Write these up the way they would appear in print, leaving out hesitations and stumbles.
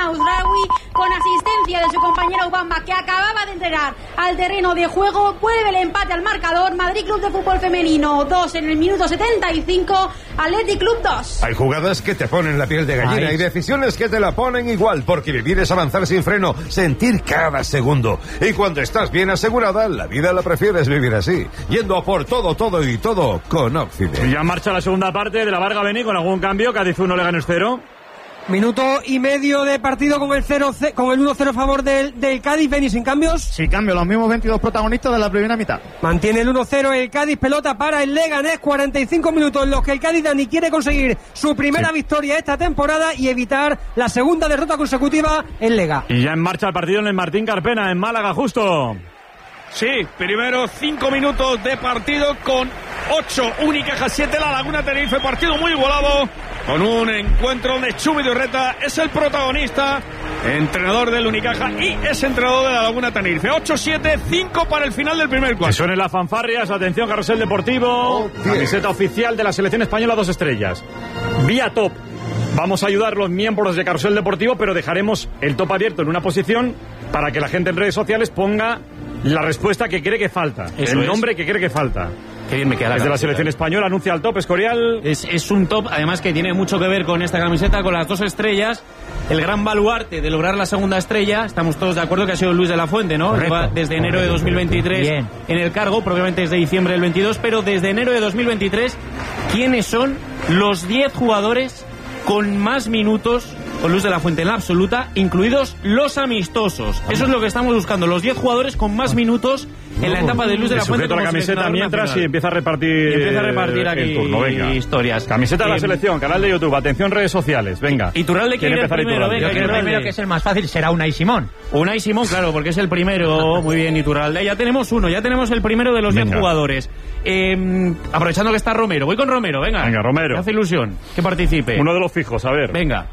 Nausraoui, con asistencia de su compañero Ubamba, que acababa de entrar al terreno de juego. Vuelve el empate al marcador. Madrid Club de Fútbol Femenino 2 en el minuto 75, Athletic Club 2. Hay jugadas que te ponen la piel de gallina y decisiones que te la ponen igual, porque vivir es avanzar sin freno, sentir cada segundo. Y cuando estás bien asegurada, la vida la prefieres vivir así, yendo a por todo y todo con Occident. Ya marcha la segunda parte de la Varga Beni con algún cambio. Cádiz 1, Leganés 0. Minuto y medio de partido con el 1-0 a favor del Cádiz. Beni, sin cambios. Sin cambio, los mismos 22 protagonistas de la primera mitad. Mantiene el 1-0 el Cádiz, pelota para el Leganés. 45 minutos en los que el Cádiz Dani quiere conseguir su primera victoria esta temporada y evitar la segunda derrota consecutiva en Lega. Y ya en marcha el partido en el Martín Carpena, en Málaga, justo. Sí, primero 5 minutos de partido con 8 Unicaja 7 La Laguna Tenerife, partido muy igualado, con un encuentro donde Chumi Durreta es el protagonista, entrenador del Unicaja y es entrenador de La Laguna Tenerife. 8-7, 5 para el final del primer cuarto. Que suenen las fanfarrias, atención, Carrusel Deportivo, camiseta oficial de la selección española 2 estrellas. Vía top. Vamos a ayudar a los miembros de Carrusel Deportivo, pero dejaremos el top abierto en una posición para que la gente en redes sociales ponga la respuesta que cree que falta. Eso el nombre que cree que falta. Qué bien me queda la Desde la selección española anuncia el top, Escorial. Es un top, además, que tiene mucho que ver con esta camiseta, con las 2 estrellas. El gran baluarte de lograr la segunda estrella, estamos todos de acuerdo que ha sido Luis de la Fuente, ¿no? Lleva desde enero de 2023 en el cargo, probablemente desde diciembre del 22, pero desde enero de 2023, ¿quiénes son los 10 jugadores con más minutos con Luis de la Fuente en la absoluta, incluidos los amistosos? Eso es lo que estamos buscando, los 10 jugadores con más minutos en la etapa de Luis de la Fuente. Sujeto la camiseta mientras y empieza a repartir aquí el turno, venga. Historias. Camiseta de la selección, canal de YouTube, atención, redes sociales, venga. Iturralde quiere empezar primero, venga. El primero, que es el más fácil, será Unai Simón. Unai Simón, claro, porque es el primero. Muy bien, Iturralde. Ya tenemos uno, ya tenemos el primero de los 10 jugadores. Aprovechando que está Romero, voy con Romero, venga. Venga, Romero. Me hace ilusión que participe. Uno de los fijos, a ver. Venga.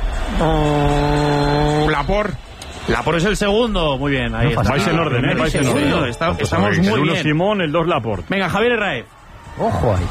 Laporte es el segundo, muy bien. Ahí vais en orden, vais en orden. Estamos muy bien. El 1 Simón, el 2 Laporte. Venga, Javier Herraez. Ojo ahí.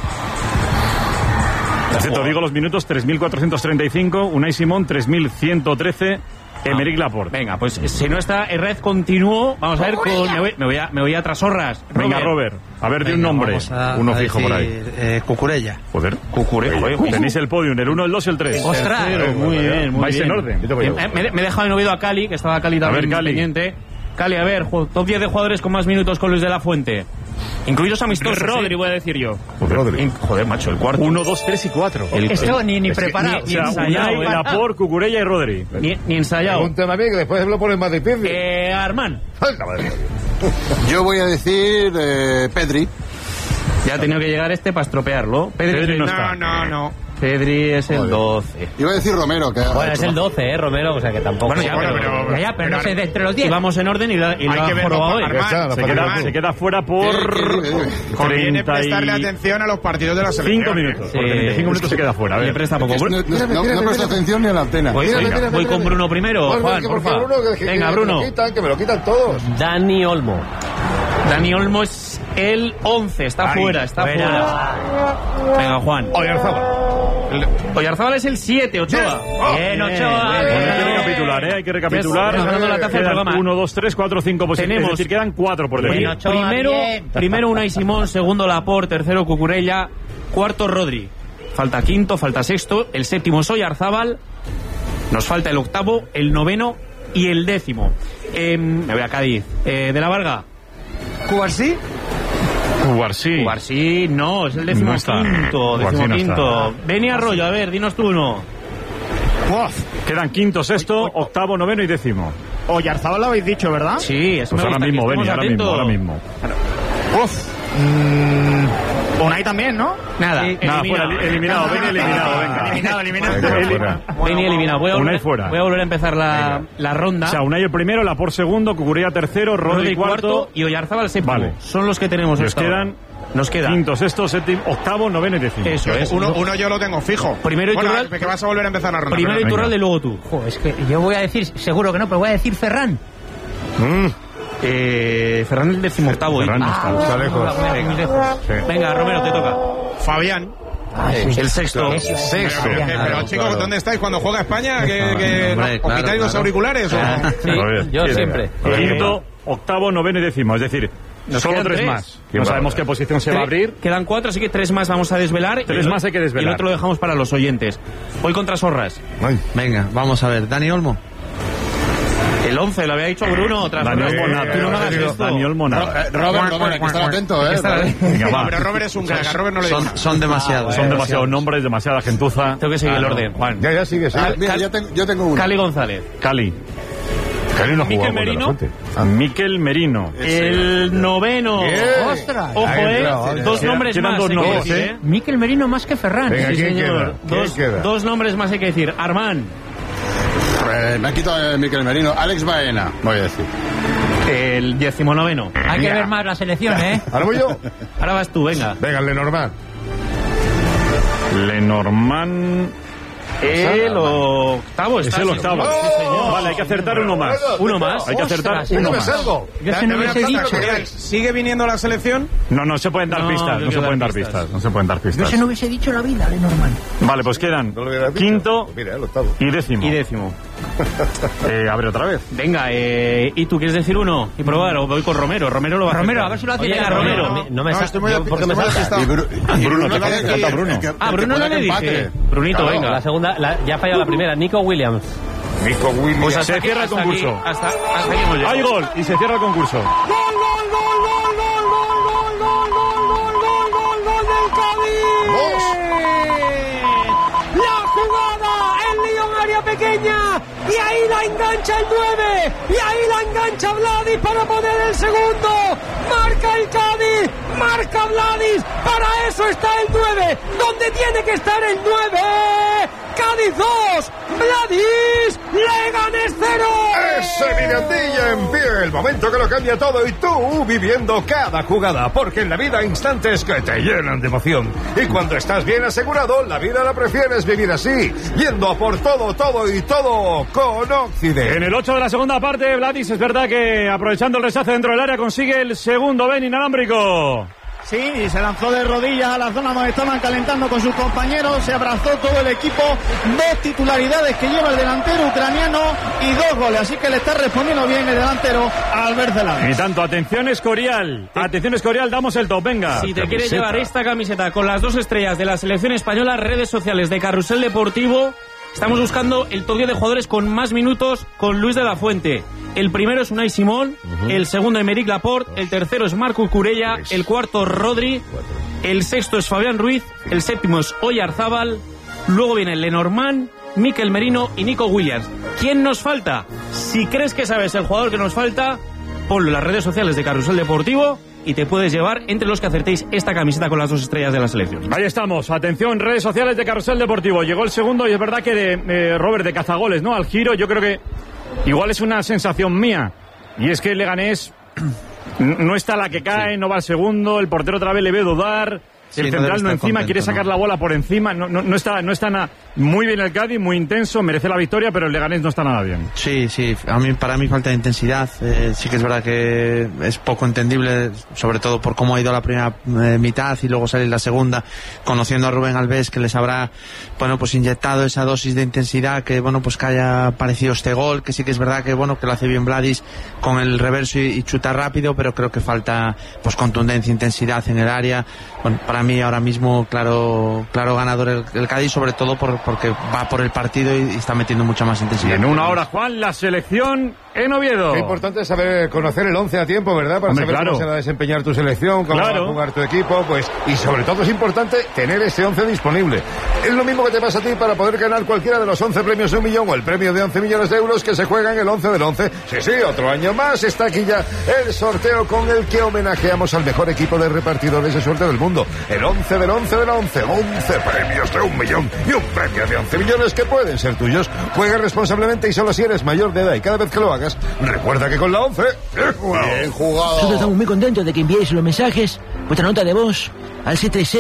Te digo los minutos: 3.435, Unai Simón 3.113, Emerick Laporte. Venga, pues si no está Herraez, continúo. Vamos a ver con... Me voy a Trasorras. Venga, Robert, a ver, de un nombre. Uno fijo por ahí. Cucurella. Joder, Cucurella. Tenéis el podium, el 1, el 2 y el 3. ¡Ostras! Muy bien, muy vais bien. En orden. Me he dejado en oído a Cali, que estaba Cali también pendiente. Cali, a ver, top 10 de jugadores con más minutos con Luis de la Fuente. Incluidos amistosos. Rodri, voy a decir yo. Joder, macho, el cuarto. 1, 2, 3 y 4. Esto ni preparado. Ni ensayado. Laporte, Cucurella y Rodri. Ni ensayado. Pregúntame a mí, que después lo pones más difícil. Armán. Yo voy a decir Pedri. Ya ha tenido que llegar para estropearlo. Pedri no está. No. Pedri es el 12. Iba a decir Romero. Bueno, es el 12, Romero, o sea que tampoco. Bueno, pero no sé, de entre los 10. Y vamos en orden y la hay que verlo jorobado hoy. Se queda fuera por... Conviene prestarle atención a los partidos de la selección. 5 minutos. Por 35 minutos se queda fuera. Le presta poco. No presta atención ni a la antena. Voy con Bruno primero. Juan, por favor. Venga, Bruno. Que me lo quitan todos. Dani Olmo. Dani Olmo es el 11. Está fuera. Venga, Juan. Oyarzábal es el 7, Ochoa. Bien, Ochoa. Hay que recapitular. Quedan 1, 2, 3, 4, 5 posiciones. Es decir, quedan 4 por definir. Primero Unai Simón, segundo Laporte, tercero Cucurella, cuarto Rodri. Falta quinto, falta sexto, el séptimo es Oyarzábal. Nos falta el octavo, el noveno y el décimo. Me voy a Cádiz. De la Varga. Cubarsí, no, es el decimoquinto. Beni Arroyo, a ver, dinos tú uno. Quedan quinto, sexto, octavo, noveno y décimo. Oyarzábal lo habéis dicho, ¿verdad? Sí, eso pues me ahora mismo, Beni, ahora mismo. Unai también, ¿no? Nada, eliminado, Beni eliminado, venga. Eliminado. Beni eliminado. Voy a volver a empezar la ronda. O sea, Unai el primero, Laporte segundo, Cucurella tercero, Rodri cuarto y Oyarzábal séptimo. Vale. Son los que tenemos. Nos queda quinto, sexto, séptimo, octavo, noveno y décimo. Eso es. Uno yo lo tengo fijo. Primero Iturralde. Que vas a volver a empezar la ronda. Primero Iturralde y luego tú. Es que yo voy a decir, seguro que no, pero voy a decir Ferran. Ferran el 18º. Ferran está lejos. Venga, Romero, te toca. Fabián. El sexto. Pero chicos, ¿dónde estáis cuando juega España? ¿Os quitáis los auriculares? Sí, yo siempre. Quinto, octavo, noveno y décimo. Es decir, solo tres más. No sabemos qué posición se va a abrir. Quedan 4, así que 3 más vamos a desvelar. 3 más hay que desvelar. Y el otro lo dejamos para los oyentes. Voy contra Sorras. Venga, vamos a ver. Dani Olmo. El 11, lo había dicho Bruno. Daniel Monat. Tú no me hagas esto. Daniel Monat. Robert, hay que estar atento, Venga, va. Pero Robert es un crack, a Robert no le digo. Son demasiados. Son demasiados nombres, demasiada gentuza. Tengo que seguir el orden, Juan. Ya, sigue. Mira, yo tengo uno. Cali González. Cali no jugó Miquel a Merino. Miquel Merino. El noveno. ¡Ostras! Ojo, dos nombres Quedan más. dos hay que nombres, decir, Miquel Merino más que Ferran. Venga, Sí, ¿quién señor. queda? ¿Quién queda? Dos nombres más hay que decir. Armán. Me han quitado Miquel Merino. Alex Baena, voy a decir. El 19. Hay que ver más la selección, ¿eh? Ahora voy yo. Ahora vas tú, venga. Venga, Lenormand. Lenormand. El octavo Es está. el octavo. Sí, señor. Vale, hay que acertar uno más. Uno más. Hay que acertar Ostras, uno me más. salgo. Yo se no hubiese dicho. ¿Sigue viniendo la selección? No se pueden dar No, pistas. no No se quiero pueden dar dar pistas. pistas. No se pueden dar Yo pistas. se no hubiese dicho la vida, Lenormand. Vale, pues quedan No lo hubiera dicho. quinto Mira, el octavo. y décimo. Y décimo. Abre otra vez. Venga, ¿y tú quieres decir uno? Y probar, o voy con Romero. Romero lo va a Romero, acertar. a ver si lo hace Oye, bien. Romero. No me estoy muy porque me salta. Y Bruno, te falta Bruno. Bruno no le dije. Brunito, Claro, venga. La segunda, ya ha fallado la primera. Nico Williams. Nico Williams. Pues se cierra el concurso. Hasta aquí hemos llegado. Hay gol y se cierra el concurso. La jugada, el Lyon área pequeña, y ahí la engancha el 9, y ahí la engancha Vladis para poner el segundo, marca el Cádiz, marca Vladis, para eso está el 9, donde tiene que estar el 9, Cádiz 2, Vladis, Leganés 0. Ese Mirandilla en pie, el momento que lo cambia todo y tú viviendo cada jugada, porque en la vida hay instantes que te llenan de emoción. Y cuando estás bien asegurado, la vida la prefieres vivir así, yendo a por todo, todo y todo con Occident. En el 8 de la segunda parte, Vladis es verdad que aprovechando el rechace dentro del área consigue el segundo Ben inalámbrico. Sí, y se lanzó de rodillas a la zona donde estaban calentando con sus compañeros, se abrazó todo el equipo, 2 titularidades que lleva el delantero ucraniano y 2 goles, así que le está respondiendo bien el delantero a Albert Zelán. Y tanto, atención Escorial, damos el top, venga. Si te quieres llevar esta camiseta con las 2 estrellas de la selección española, redes sociales de Carrusel Deportivo, estamos buscando el top 10 de jugadores con más minutos con Luis de la Fuente. El primero es Unai Simón, el segundo Aymeric Laporte, el tercero es Marco Cucurella, el cuarto Rodri, el sexto es Fabián Ruiz, el séptimo es Oyarzábal, luego viene Lenormand, Miquel Merino y Nico Williams. ¿Quién nos falta? Si crees que sabes el jugador que nos falta, ponlo en las redes sociales de Carrusel Deportivo y te puedes llevar entre los que acertéis esta camiseta con las 2 estrellas de la selección. Ahí estamos, atención, redes sociales de Carrusel Deportivo. Llegó el segundo y es verdad que de Robert de cazagoles, ¿no? Al giro, yo creo que igual es una sensación mía. Y es que el Leganés no está la que cae, no va al segundo, el portero otra vez le ve dudar. El central no encima, quiere sacar la bola por encima. No está nada. Muy bien el Cádiz, muy intenso, merece la victoria, pero el Leganés no está nada bien. Sí, para mí falta de intensidad. Sí que es verdad que es poco entendible, sobre todo por cómo ha ido la primera mitad y luego salir la segunda, conociendo a Rubén Alves, que les habrá pues inyectado esa dosis de intensidad que que haya aparecido este gol, que sí que es verdad que que lo hace bien Vladis con el reverso y chuta rápido, pero creo que falta contundencia, intensidad en el área. Para mí ahora mismo claro ganador el Cádiz, sobre todo porque va por el partido y está metiendo mucha más intensidad. Y en una hora, Juan, la selección en Oviedo. Qué importante es saber conocer el 11 a tiempo, ¿verdad? Para saber cómo se va a desempeñar tu selección, cómo va a jugar tu equipo, y sobre todo es importante tener este 11 disponible. Es lo mismo que te pasa a ti para poder ganar cualquiera de los 11 premios de 1 millón o el premio de 11 millones de euros que se juega en el 11 del 11. Sí, otro año más está aquí ya el sorteo con el que homenajeamos al mejor equipo de repartidores de suerte del mundo. El 11 del 11 del 11. 11 premios de 1 millón y un premio de 11 millones que pueden ser tuyos. Juega responsablemente y solo si eres mayor de edad, y cada vez que lo hagas, recuerda que con la 11, bien jugado. Nosotros estamos muy contentos de que enviéis los mensajes, vuestra nota de voz, al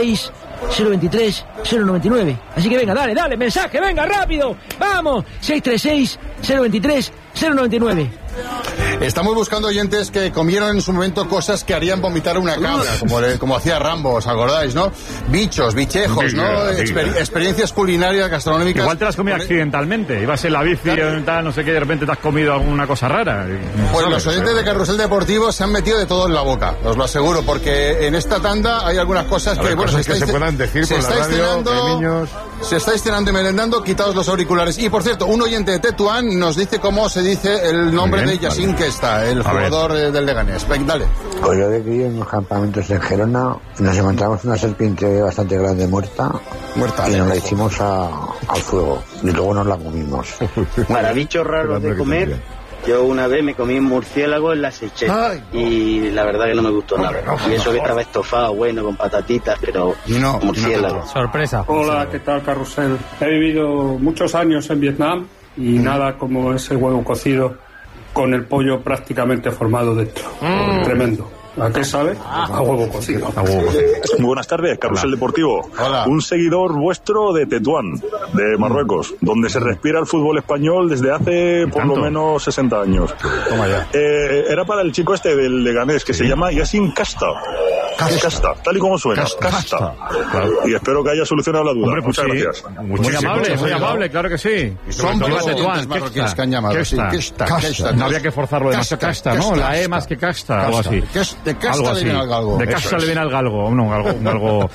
636-023-099. Así que venga, dale, mensaje, venga, rápido, vamos, 636-023-099. Estamos buscando oyentes que comieron en su momento cosas que harían vomitar una cabra, como hacía Rambo, ¿os acordáis, no? Bichos, bichejos, ¿no? Experiencias culinarias, gastronómicas. Igual te las comí accidentalmente. Ibas en la bici, tal, no sé qué, de repente te has comido alguna cosa rara. Pues los oyentes de Carrusel Deportivo se han metido de todo en la boca, os lo aseguro, porque en esta tanda hay algunas cosas que, bueno, se puedan decir por la radio, niños. Se está estrenando y merendando, quitaos los auriculares. Y por cierto, un oyente de Tetuán nos dice cómo se dice el nombre de Yacine Questa, el jugador del Leganés. Ven, dale. Pues yo viví en unos campamentos en Gerona, nos encontramos una serpiente bastante grande muerta y nos la hicimos al fuego y luego nos la comimos. Para bichos raros de comer, yo una vez me comí un murciélago en la Seychelles y la verdad que no me gustó nada. Y eso que estaba estofado, bueno, con patatitas, pero murciélago. Sorpresa. Hola, ¿qué tal, Carrusel? He vivido muchos años en Vietnam y nada como ese huevo cocido con el pollo prácticamente formado dentro. Tremendo. ¿A qué sabe? A huevo cocido. Muy buenas tardes, Carrusel Deportivo. Hola. Un seguidor vuestro de Tetuán, de Marruecos, donde se respira el fútbol español desde hace por lo menos 60 años. Toma ya. Era para el chico este del Leganés, que se llama Yacine Questa. Casta, tal y como suena. Casta. Claro. Y espero que haya solucionado la duda. Hombre, pues muchas gracias. Muy amable, claro que sí. Son Tetuán, marroquíes que han llamado. Casta. No había que forzarlo demasiado. Casta, ¿no? La E más que casta, algo así. De casta le viene al galgo. De casta le viene al galgo. No, algo.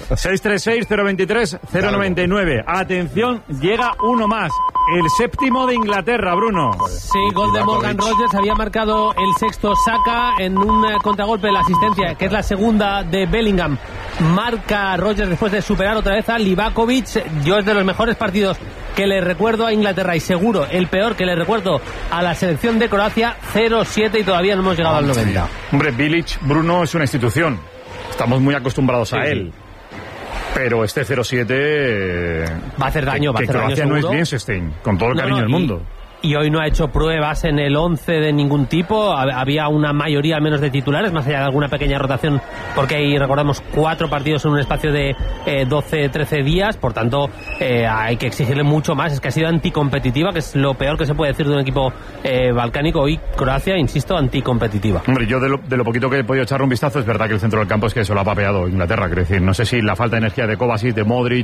636-023-099. Atención, llega uno más. El séptimo de Inglaterra, Bruno. Sí, gol de Morgan Rogers. Había marcado el sexto Saka en un contragolpe de la asistencia, que es la segunda de Bellingham. Marca Rogers después de superar otra vez a Livakovic. Yo es de los mejores partidos que le recuerdo a Inglaterra y seguro el peor que le recuerdo a la selección de Croacia. 0-7 y todavía no hemos llegado al 90. Hombre, Bilic, Bruno, es una institución. Estamos muy acostumbrados a él. Pero este 0-7 va a hacer daño, que Croacia no es Liechtenstein, con todo el cariño del mundo. Y hoy no ha hecho pruebas en el 11 de ningún tipo. Había una mayoría al menos de titulares, más allá de alguna pequeña rotación, porque hay, recordamos, 4 partidos en un espacio de 12-13 días. Por tanto, hay que exigirle mucho más. Es que ha sido anticompetitiva, que es lo peor que se puede decir de un equipo balcánico. Hoy Croacia, insisto, anticompetitiva. Hombre, yo de lo poquito que he podido echarle un vistazo, es verdad que el centro del campo es que se lo ha papeado Inglaterra. Quiero decir, no sé si la falta de energía de Kovacic, de Modric,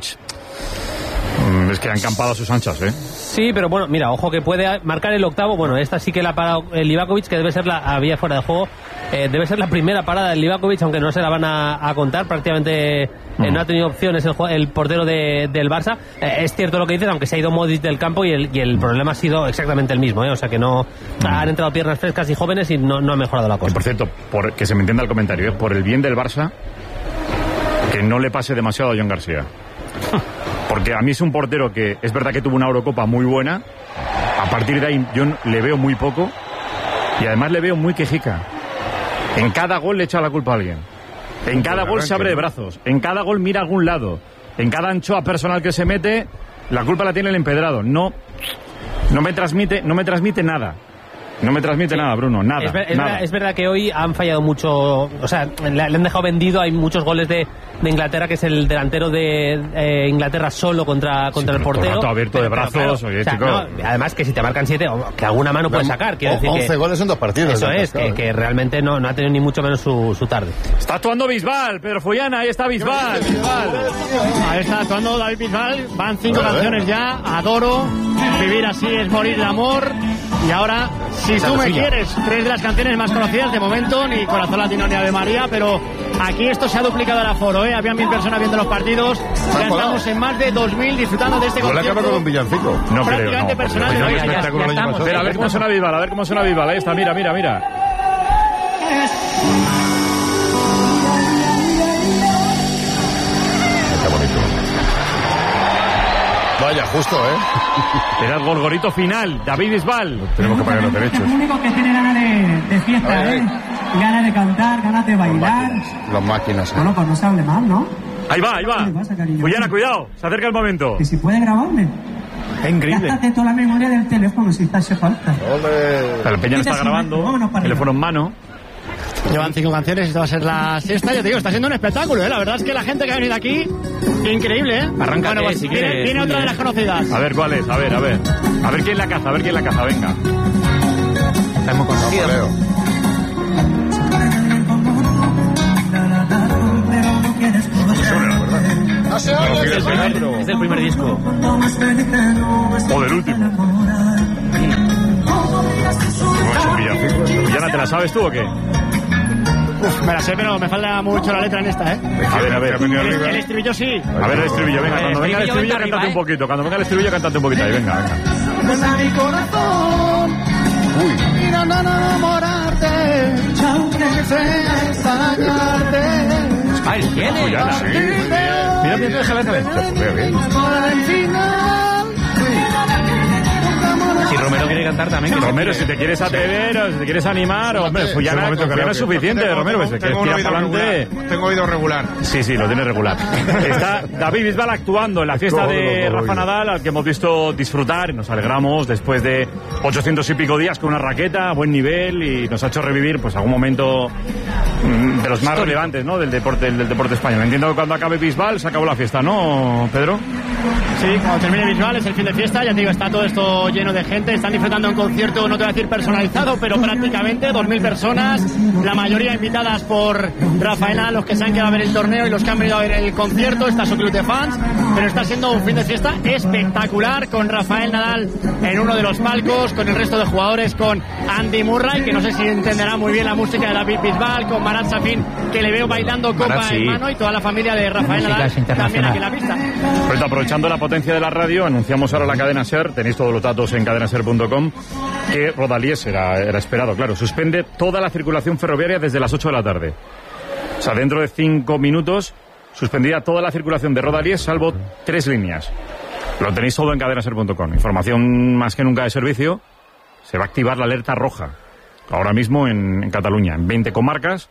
es que han campado a sus anchas, ¿eh? Sí, pero bueno, mira, ojo que puede marcar el octavo. Bueno, esta sí que la ha parado el Livakovic, que debe ser había fuera de juego. Debe ser la primera parada del Livakovic, aunque no se la van a contar. Prácticamente no ha tenido opciones el portero del Barça. Es cierto lo que dices, aunque se ha ido Modric del campo y el problema ha sido exactamente el mismo, ¿eh? O sea que no han entrado piernas frescas y jóvenes y no ha mejorado la cosa. Y por cierto, que se me entienda el comentario, por el bien del Barça, que no le pase demasiado a John García. Porque a mí es un portero que es verdad que tuvo una Eurocopa muy buena. A partir de ahí yo le veo muy poco. Y además le veo muy quejica. En cada gol le echa la culpa a alguien. En cada gol se abre de brazos. En cada gol mira a algún lado. En cada anchoa personal que se mete, la culpa la tiene el empedrado. No me transmite nada. No me transmite nada, Bruno, nada. Es verdad que hoy han fallado mucho, o sea, le han dejado vendido. Hay muchos goles de Inglaterra, que es el delantero de Inglaterra solo contra el portero. Rato abierto de brazos, claro, oye, chico. Además que si te marcan 7, que alguna mano puedes sacar. Quiero decir 11 goles en 2 partidos. Eso es, que realmente no ha tenido ni mucho menos su tarde. Está actuando Bisbal, Pedro Follana, ahí está Bisbal. Ahí está actuando David Bisbal. Van 5 canciones ya. Adoro, vivir así es morir de amor. Y ahora, si tú me quieres, 3 de las canciones más conocidas de momento, ni Corazón Latino ni Ave María, pero aquí esto se ha duplicado el aforo, ¿eh? Había 1000 personas viendo los partidos, ya estamos en más de 2000 disfrutando de este concierto. Con un villancico. No prácticamente creo, personal. Ya estamos. Pero a ver cómo suena Bisbal, ahí está, mira. Está bonito. Vaya, justo, ¿eh? Era el gorgorito final, David Bisbal. Tenemos que pagar los derechos. El único que tiene ganas de fiesta, ¿eh? Ganas de cantar, ganas de bailar. Los máquinas, ¿eh? Bueno, pues no se hable mal, ¿no? Ahí va. Follana, cuidado, se acerca el momento. Que si puede grabarme. Es increíble. Gástate toda la memoria del teléfono si te hace falta. El Peña está grabando, teléfono en mano. Llevan 5 canciones, esta va a ser la sexta. Yo te digo, está siendo un espectáculo, ¿eh? La verdad es que la gente que ha venido aquí, increíble, ¿eh? Arranca, bueno, pues si tiene otra de las conocidas. A ver cuál es, a ver quién la caza, venga. Está muy conocido. No se oye. Es del primer disco. O del último. ¿Ya te la sabes tú o qué? Uf, me la sé, pero me falta mucho la letra en esta, ¿eh? A ver. El estribillo sí. A ver el estribillo, venga. Cuando venga el estribillo, cántate un poquito. Cuando venga el estribillo, cántate un poquito ahí, venga. Desde mi corazón. Uy. Y no enamorarte. Aunque sea extrañarte. Ay, tiene. Mira, déjala. Si Romero quiere cantar también. Romero, si te quieres atrever o si te quieres animar, hombre, Fullana es suficiente, Romero. Pues, tengo oído regular. Sí, lo tiene regular. Está David Bisbal actuando en la fiesta de Rafa Nadal, al que hemos visto disfrutar. Nos alegramos después de 800 y pico días con una raqueta a buen nivel y nos ha hecho revivir pues algún momento de los más relevantes, ¿no? del deporte español. Entiendo que cuando acabe Bisbal se acabó la fiesta, ¿no, Pedro? Sí, cuando termine Bisbal es el fin de fiesta. Ya te digo, está todo esto lleno de gente. Están disfrutando de un concierto, no te voy a decir personalizado, pero prácticamente 2.000 personas, la mayoría invitadas por Rafael Nadal, los que se han quedado a ver el torneo y los que han venido a ver el concierto. Está su club de fans, pero está siendo un fin de fiesta espectacular, con Rafael Nadal en uno de los palcos, con el resto de jugadores, con Andy Murray, que no sé si entenderá muy bien la música de David Bisbal, con Marat Safin, que le veo bailando copa en mano, y toda la familia de Rafael Nadal también aquí en la pista. Pues aprovechando la potencia de la radio, anunciamos ahora la cadena SER, tenéis todos los datos en cadenaser.com, que Rodalies era esperado, claro, suspende toda la circulación ferroviaria desde las 8 de la tarde. O sea, dentro de 5 minutos suspendida toda la circulación de Rodalies, salvo 3 líneas. Lo tenéis todo en cadenaser.com. Información más que nunca de servicio. Se va a activar la alerta roja ahora mismo en Cataluña, en 20 comarcas.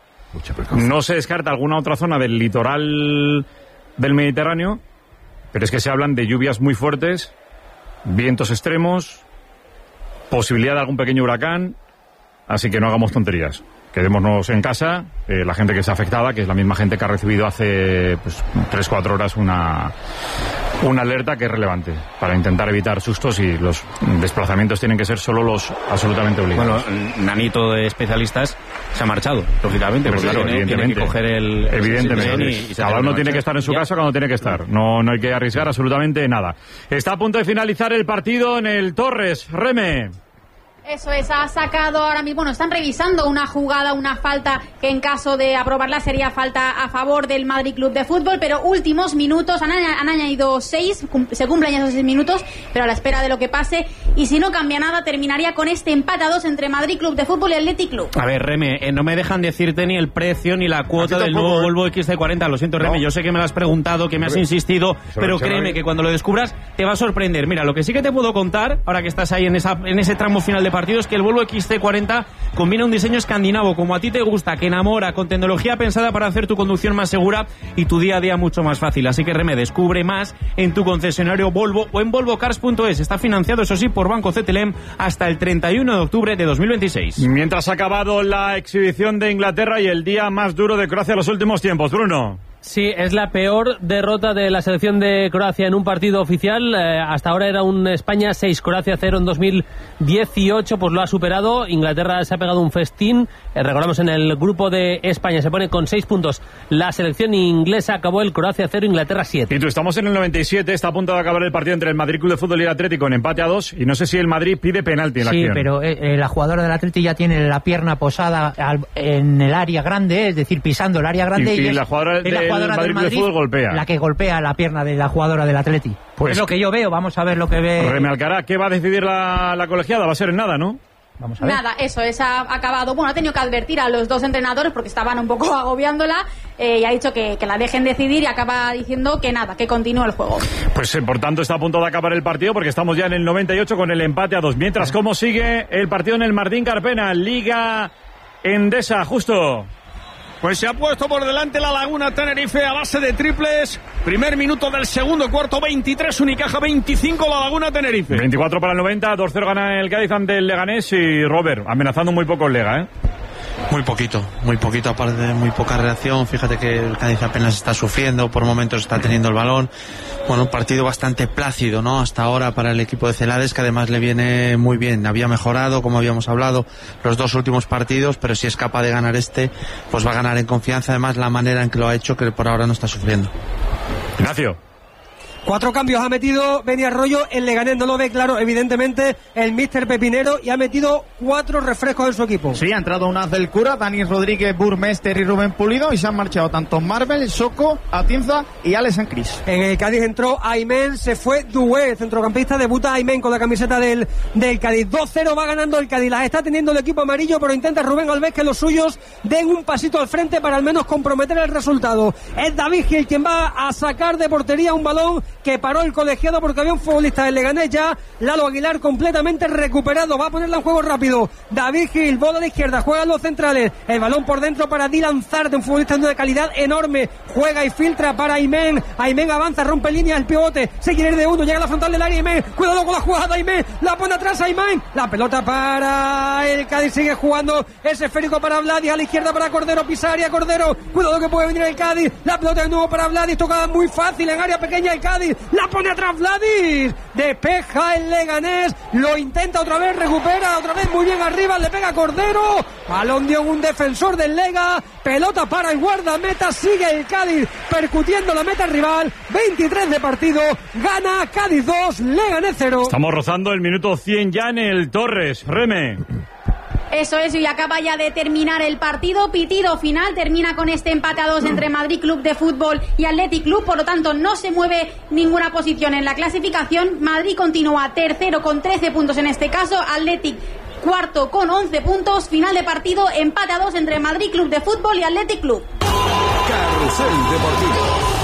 No se descarta alguna otra zona del litoral del Mediterráneo, pero es que se hablan de lluvias muy fuertes, vientos extremos, posibilidad de algún pequeño huracán, así que no hagamos tonterías. Quedémonos en casa, la gente que está afectada, que es la misma gente que ha recibido hace 3-4 horas una alerta que es relevante para intentar evitar sustos, y los desplazamientos tienen que ser solo los absolutamente obligados. Bueno, Nanito de especialistas se ha marchado, lógicamente, porque claro, tiene que coger el evidentemente. y cada uno tiene que estar en su casa cuando tiene que estar. No hay que arriesgar absolutamente nada. Está a punto de finalizar el partido en el Torres. Reme. Eso es, ha sacado ahora mismo, bueno, están revisando una jugada, una falta que en caso de aprobarla sería falta a favor del Madrid Club de Fútbol, pero últimos minutos, han añadido 6, se cumplen ya esos 6 minutos, pero a la espera de lo que pase, y si no cambia nada, terminaría con este empate a 2 entre Madrid Club de Fútbol y Athletic Club. A ver, Reme, no me dejan decirte ni el precio ni la cuota del nuevo Volvo XC40, lo siento, Reme, yo sé que me lo has preguntado, que me has insistido, pero créeme que cuando lo descubras te va a sorprender. Mira, lo que sí que te puedo contar, ahora que estás ahí en ese tramo final de partido, es que el Volvo XC40 combina un diseño escandinavo como a ti te gusta, que enamora, con tecnología pensada para hacer tu conducción más segura y tu día a día mucho más fácil. Así que Reme, descubre más en tu concesionario Volvo o en volvocars.es. Está financiado, eso sí, por Banco CTLM hasta el 31 de octubre de 2026. Mientras ha acabado la exhibición de Inglaterra y el día más duro de Croacia en los últimos tiempos, Bruno. Sí, es la peor derrota de la selección de Croacia en un partido oficial. Hasta ahora era un España 6, Croacia 0 en 2018, pues lo ha superado. Inglaterra se ha pegado un festín. Recordamos, en el grupo de España se pone con 6 puntos. La selección inglesa acabó el Croacia 0, Inglaterra 7. Y tú, estamos en el 97, está a punto de acabar el partido entre el Madrid Club de Fútbol y el Atlético en empate a 2, y no sé si el Madrid pide penalti en la acción. Sí, pero la jugadora del Atlético ya tiene la pierna posada en el área grande, es decir, pisando el área grande. Y la jugadora del Madrid Club de Fútbol golpea. La que golpea la pierna de la jugadora del Atleti. Pues es lo que yo veo, vamos a ver lo que ve. Reme Alcaraz, ¿qué va a decidir la colegiada? Va a ser en nada, ¿no? Vamos a ver. Nada, eso es, ha acabado. Bueno, ha tenido que advertir a los dos entrenadores porque estaban un poco agobiándola, y ha dicho que la dejen decidir, y acaba diciendo que nada, que continúe el juego. Pues por tanto está a punto de acabar el partido, porque estamos ya en el 98 con el empate a 2. Mientras, ¿cómo sigue el partido en el Martín Carpena? Liga Endesa, justo. Pues se ha puesto por delante la Laguna Tenerife a base de triples. Primer minuto del segundo cuarto, 23 Unicaja, 25 la Laguna Tenerife. 24 para el 90, 2-0 gana el Cádiz ante el Leganés, y Robert amenazando muy poco el Lega, ¿eh? Muy poquito, aparte de muy poca reacción. Fíjate que el Cádiz apenas está sufriendo, por momentos está teniendo el balón. Bueno, un partido bastante plácido, ¿no? Hasta ahora para el equipo de Celades, que además le viene muy bien. Había mejorado, como habíamos hablado, los 2 últimos partidos, pero si es capaz de ganar pues va a ganar en confianza. Además, la manera en que lo ha hecho, que por ahora no está sufriendo. Ignacio. 4 cambios ha metido Beni Arroyo, el Leganés no lo ve claro, evidentemente, el míster Pepinero, y ha metido 4 refrescos en su equipo. Sí, ha entrado Unaz del Cura, Dani Rodríguez, Burmester y Rubén Pulido, y se han marchado tanto Marvel, Soco, Atienza y Alex Cris. En el Cádiz entró Aymen, se fue Dué, centrocampista, debuta Aymen con la camiseta del Cádiz. 2-0 va ganando el Cádiz, las está teniendo el equipo amarillo, pero intenta Rubén Alves que los suyos den un pasito al frente para al menos comprometer el resultado. Es David Gil quien va a sacar de portería un balón que paró el colegiado porque había un futbolista del Leganés ya. Lalo Aguilar completamente recuperado, va a ponerla en juego rápido. David Gil, bola a la izquierda, juegan los centrales, el balón por dentro para Dylan Zarte, un futbolista de calidad enorme, juega y filtra para Aymen. Aymen avanza, rompe línea, el pivote, se quiere ir de uno, llega a la frontal del área Aymen, cuidado con la jugada Aymen, la pone atrás Aymen, la pelota para el Cádiz, sigue jugando, es esférico para Vladis, a la izquierda para Cordero, pisa área Cordero, cuidado que puede venir el Cádiz, la pelota de nuevo para Vladis, tocada muy fácil en área pequeña el Cádiz, la pone atrás Vladis, despeja el Leganés, lo intenta otra vez, recupera otra vez muy bien arriba, le pega Cordero, balón dio un defensor del Lega, pelota para el guardameta, sigue el Cádiz percutiendo la meta rival, 23 de partido, gana Cádiz 2, Leganés 0. Estamos rozando el minuto 100 ya en el Torres, Reme. Eso, y acaba ya de terminar el partido, pitido final, termina con este empate a 2 entre Madrid Club de Fútbol y Athletic Club, por lo tanto no se mueve ninguna posición en la clasificación. Madrid continúa tercero con 13 puntos en este caso, Athletic cuarto con 11 puntos, final de partido, empate a 2 entre Madrid Club de Fútbol y Athletic Club. Carrusel Deportivo.